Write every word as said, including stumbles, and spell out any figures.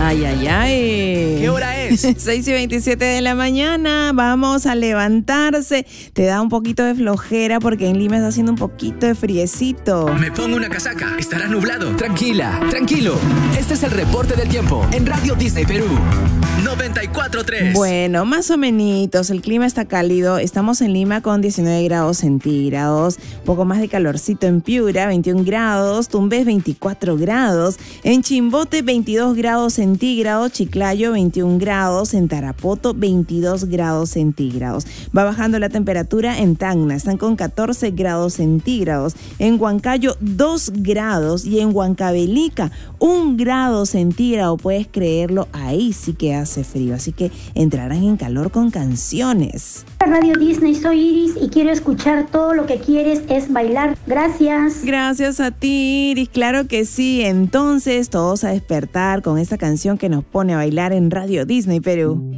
Ay, ay, ay. ¿Qué hora es? seis y veintisiete de la mañana. Vamos a levantarse. Te da un poquito de flojera porque en Lima está haciendo un poquito de friecito. Me pongo una casaca. Estará nublado. Tranquila, tranquilo. Este es el reporte del tiempo en Radio Disney Perú. noventa y cuatro punto tres. Bueno, más o menos. El clima está cálido. Estamos en Lima con diecinueve grados centígrados. Un poco más de calorcito en Piura, veintiún grados. Tumbes, veinticuatro grados. En Chimbote, veintidós grados centígrados. Chiclayo, veintiún grados. En Tarapoto, veintidós grados centígrados. Va bajando la temperatura en Tacna. Están con catorce grados centígrados. En Huancayo, dos grados. Y en Huancavelica, un grado centígrado. Puedes creerlo, ahí sí que hace frío. Así que entrarán en calor con canciones. Radio Disney, soy Iris y quiero escuchar Todo lo que quieres es bailar. Gracias. Gracias a ti, Iris. Claro que sí. Entonces, todos a despertar con esta canción que nos pone a bailar en Radio Disney Perú.